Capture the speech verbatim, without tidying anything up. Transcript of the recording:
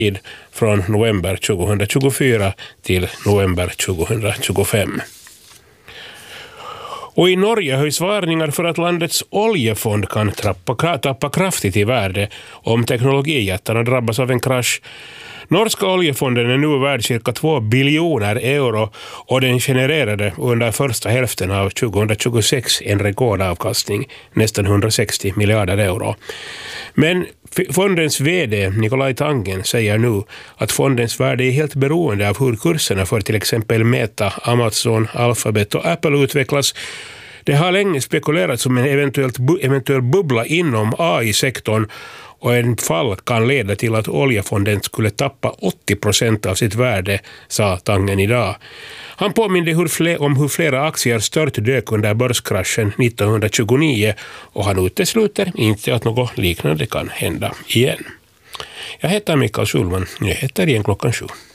från november tjugohundratjugofyra till november tjugohundratjugofem. Och i Norge höjs varningar för att landets oljefond kan trappa, tappa kraftigt i värde om teknologijättarna drabbas av en krasch. Norska oljefonden är nu värd cirka två biljoner euro och den genererade under första hälften av tjugohundratjugosex en rekordavkastning, nästan hundrasextio miljarder euro. Men fondens vd Nikolaj Tangen säger nu att fondens värde är helt beroende av hur kurserna för till exempel Meta, Amazon, Alphabet och Apple utvecklas. Det har länge spekulerats om en eventuellt bu- eventuell bubbla inom A I-sektorn och en fall kan leda till att oljefonden skulle tappa åttio procent av sitt värde, sa Tangen idag. Han påminde hur fler, om hur flera aktier stört dök under börskraschen nittonhundratjugonio och han utesluter inte att något liknande kan hända igen. Jag heter Mikael Schulman, jag heter igen klockan sju.